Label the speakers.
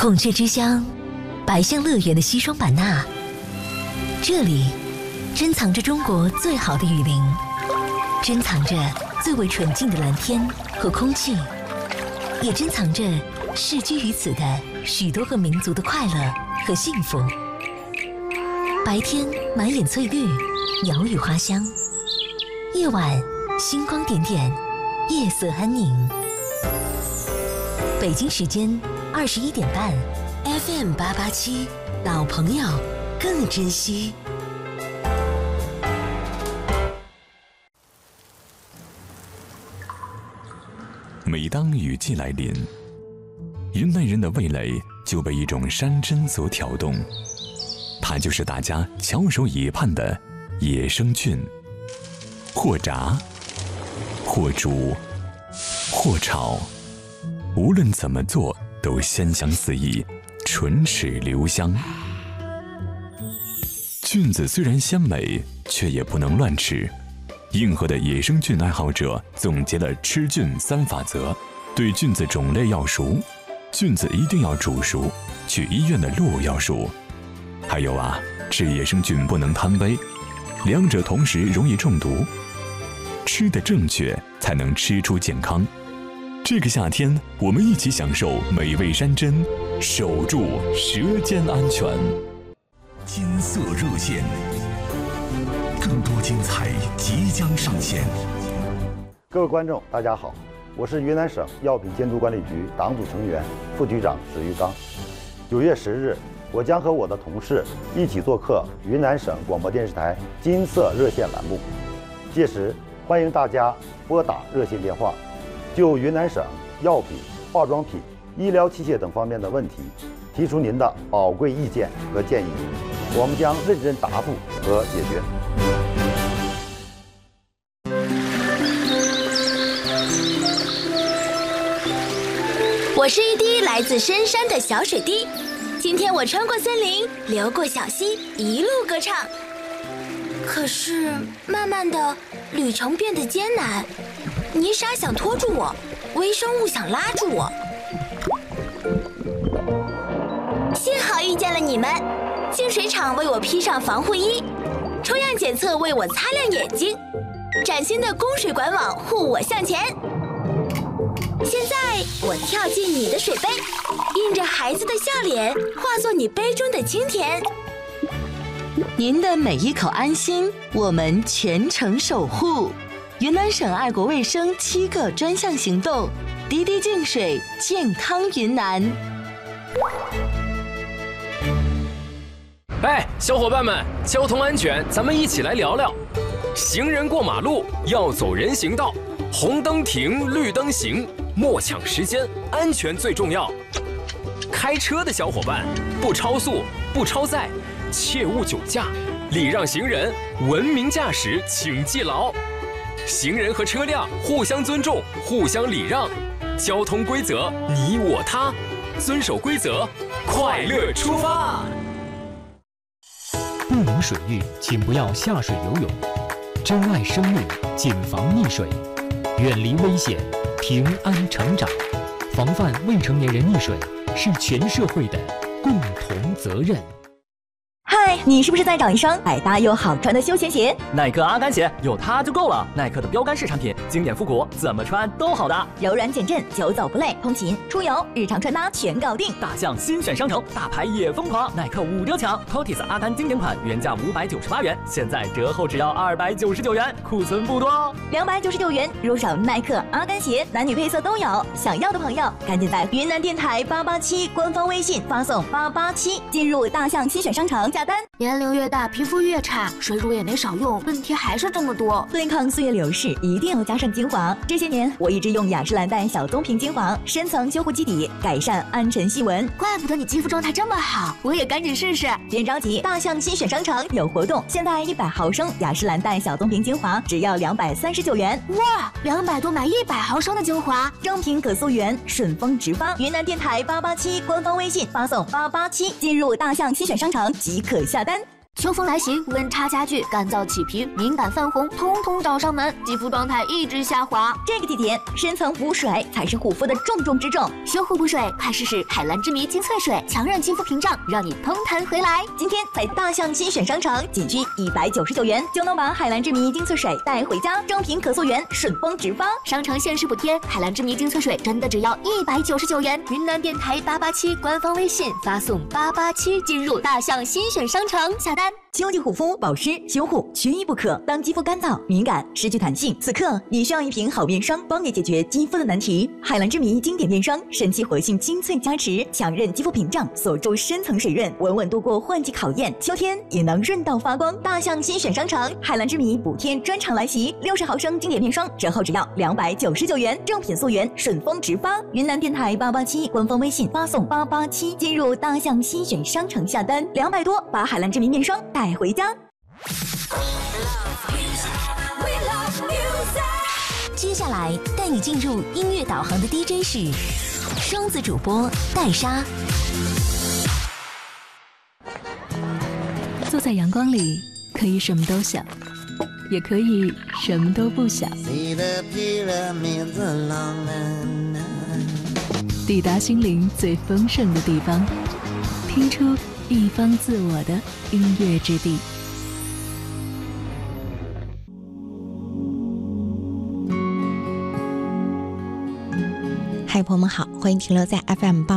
Speaker 1: 孔雀之乡，白象乐园的西双版纳，这里珍藏着中国最好的雨林，珍藏着最为纯净的蓝天和空气，也珍藏着世居于此的许多个民族的快乐和幸福。白天满眼翠绿，鸟语花香；夜晚星光点点，夜色安宁。北京时间21点半 ，FM 887，老朋友更珍惜。
Speaker 2: 每当雨季来临，云南人的味蕾就被一种山珍所挑动，它就是大家翘首以盼的野生菌。或炸，或煮，或炒，无论怎么做都鲜香四溢，唇齿留香。菌子虽然鲜美，却也不能乱吃。硬核的野生菌爱好者总结了吃菌3法则：对菌子种类要熟，菌子一定要煮熟，去医院的路要熟。还有啊，吃野生菌不能贪杯，两者同时容易中毒。吃得正确，才能吃出健康。这个夏天，我们一起享受美味山珍，守住舌尖安全。
Speaker 3: 金色热线，更多精彩即将上线。
Speaker 4: 各位观众，大家好，我是云南省药品监督管理局党组成员、副局长史玉刚。9月10日，我将和我的同事一起做客云南省广播电视台金色热线栏目，届时欢迎大家拨打热线电话，就云南省药品、化妆品、医疗器械等方面的问题提出您的宝贵意见和建议，我们将认真答复和解决。
Speaker 5: 我是一滴来自深山的小水滴，今天我穿过森林，流过小溪，一路歌唱。可是慢慢的，旅程变得艰难，泥沙想拖住我，微生物想拉住我。幸好遇见了你们，净水厂为我披上防护衣，抽样检测为我擦亮眼睛，崭新的供水管网护我向前。现在我跳进你的水杯，印着孩子的笑脸，化作你杯中的清甜。
Speaker 1: 您的每一口安心，我们全程守护。云南省爱国卫生7个专项行动，滴滴净水，健康云南。
Speaker 6: 哎，小伙伴们，交通安全，咱们一起来聊聊。行人过马路要走人行道，红灯停，绿灯行，莫抢时间，安全最重要。开车的小伙伴，不超速，不超载，切勿酒驾，礼让行人，文明驾驶，请记牢。行人和车辆互相尊重，互相礼让，交通规则你我他，遵守规则，快乐出发。
Speaker 7: 不明水域，请不要下水游泳。珍爱生命，谨防溺水，远离危险，平安成长。防范未成年人溺水是全社会的共同责任。
Speaker 8: 嗨，你是不是在找一双百搭又好穿的休闲鞋？
Speaker 9: 耐克阿甘鞋有它就够了。耐克的标杆式产品，经典复古，怎么穿都好的。
Speaker 8: 柔软减震，久走不累，通勤、出游、日常穿搭全搞定。
Speaker 9: 大象新选商城，大牌也疯狂，耐克5折抢。Cotis 阿甘经典款原价598元，现在折后只要299元，库存不多哦。
Speaker 8: 299元入手耐克阿甘鞋，男女配色都有。想要的朋友，赶紧在云南电台887官方微信发送887，进入大象新选商城下单。
Speaker 5: 年龄越大，皮肤越差，水乳也没少用，问题还是这么多。
Speaker 8: 对抗岁月流逝，一定要加上精华。这些年，我一直用雅诗兰黛小棕瓶精华，深层修护基底，改善暗沉细纹。
Speaker 5: 怪不得你肌肤状态这么好，我也赶紧试试。
Speaker 8: 别着急，大象新选商城有活动，现在100毫升雅诗兰黛小棕瓶精华只要239元。
Speaker 5: 哇，200多买100毫升的精华，
Speaker 8: 正品可溯源，顺丰直发。云南电台887官方微信发送887，进入大象新选商城即可下单。
Speaker 10: 秋风来袭，温差加剧，干燥起皮、敏感泛红，统统找上门，肌肤状态一直下滑。
Speaker 8: 这个季节，深层补水才是护肤的重中之重。
Speaker 10: 修护补水，快试试海蓝之谜精粹水，强韧肌肤屏障，让你通弹回来。
Speaker 8: 今天在大象新选商城，仅需199元就能把海蓝之谜精粹水带回家，正品可溯源，顺丰直发。
Speaker 10: 商城限时补贴，海蓝之谜精粹水真的只要199元。云南电台887官方微信发送887进入大象新选商城下单。
Speaker 8: 秋季护肤保湿修护缺一不可。当肌肤干燥、敏感、失去弹性，此刻你需要一瓶好面霜，帮你解决肌肤的难题。海蓝之谜经典面霜，神奇活性精粹加持，强韧肌肤屏障，锁住深层水润，稳稳度过换季考验。秋天也能润到发光。大象新选商城，海蓝之谜补贴专场来袭，60毫升经典面霜折后只要299元，正品溯源，顺丰直发。云南电台887官方微信发送887进入大象新选商城下单，200多把海蓝之谜面霜带回家。
Speaker 1: 接下来带你进入音乐导航的 DJ 是双子主播戴莎。
Speaker 11: 坐在阳光里，可以什么都想，也可以什么都不想。抵达心灵最丰盛的地方，听出一方自我的音乐之地。
Speaker 12: 嗨，朋友们好，欢迎停留在 FM